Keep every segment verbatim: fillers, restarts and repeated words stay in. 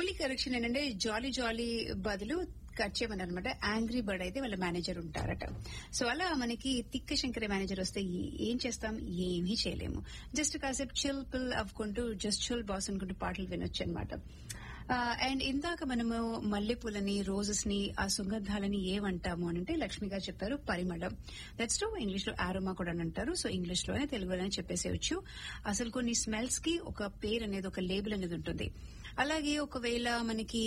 Only correction ఏంటంటే జాలీ జాలీ బదులు cut చేయమని అనమాట. యాంగ్రీ బర్డ్ అయితే వాళ్ళ మేనేజర్ ఉంటారట. సో అలా మనకి తిక్క శంకర మేనేజర్ వస్తే ఏం చేస్తాం, ఏమీ చేయలేము. జస్ట్ కాసేపు చిల్ పిల్ అవ్వుకుంటూ జస్ట్ చిల్ బాస్ అనుకుంటూ పాటలు వినొచ్చు అనమాట. అండ్ ఇందాక మనము మల్లెపూలని, రోజెస్ ని, ఆ సుగంధాలని ఏమంటాము అని అంటే లక్ష్మి గారు చెప్పారు పరిమళం. That's true. ఇంగ్లీష్ లో ఆరోమా కూడా అని అంటారు. సో ఇంగ్లీష్ లోనే తెలుగులోనే చెప్పేసేయచ్చు. అసలు కొన్ని స్మెల్స్ కి ఒక పేరు అనేది, ఒక లేబుల్ అనేది ఉంటుంది. అలాగే ఒకవేళ మనకి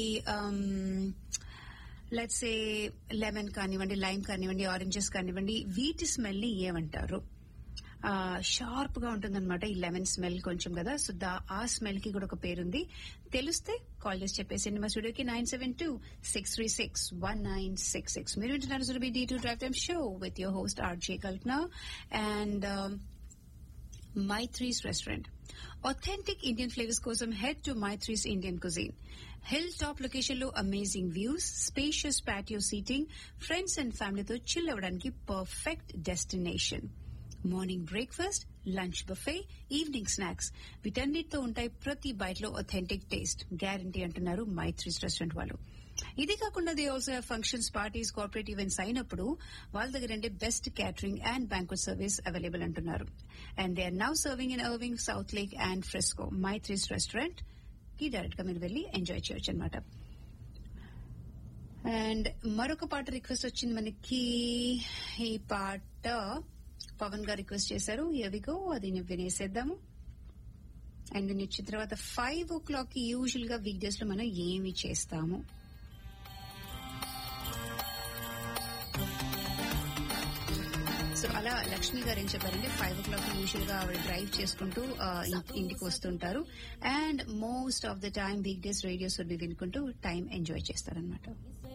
లెట్స్ సే లెమన్ కానివ్వండి, లైమ్ కానివ్వండి, ఆరెంజెస్ కానివ్వండి, వీటి స్మెల్ ని ఏమంటారు? షార్ప్ గా ఉంటుందన్నమాట ఈ లెమన్ స్మెల్ కొంచెం కదా. సో ఆ స్మెల్ కి కూడా ఒక పేరుంది. తెలిస్తే కాల్ చేసి చెప్పేసి మా స్టూడియోకి nine seven two six three six one nine six six. మీరు వింటున్నారు Surabhi D two drive time show with your host RJ Kalpana and Maitri's Restaurant. Authentic Indian flavors కోసం head to Maitri's Indian Cuisine. Hilltop location లో amazing views, spacious patio seating, friends and family తో chill అవ్వడానికి perfect destination. Morning breakfast, lunch buffet, evening snacks వీటన్నిటితో ఉంటాయి ప్రతి byte లో authentic taste guarantee అంటున్నారు Maitri's restaurant వాళ్ళు. ఇది కాకుండా they also have functions, parties, corporate events అయినప్పుడు వాళ్ళ దగ్గర అంటే best catering and banquet service available అంటున్నారు. And they are now serving in Irving, south lake and fresco. Maitri's restaurant కి డైరెక్ట్ గా మీరు వెళ్లి ఎంజాయ్ చేయొచ్చు అనమాట. అండ్ మరొక పాట రిక్వెస్ట్ వచ్చింది మనకి. ఈ పాట పవన్ గారు రిక్వెస్ట్ చేశారు. ఎవిగో అది వినేసేద్దాము. అండ్ నేను వచ్చిన తర్వాత ఫైవ్ ఓ క్లాక్ కి యూజువల్ గా వీక్ డేస్ లో మనం ఏమి చేస్తాము. సో అలా లక్ష్మి గారు ఏం చెప్పారంటే ఫైవ్ ఓ క్లాక్ యూజువల్ గా ఆవిడ డ్రైవ్ చేసుకుంటూ ఇంటికి వస్తుంటారు. And most of the time week days radios వినుకుంటూ time enjoy చేస్తారనమాట.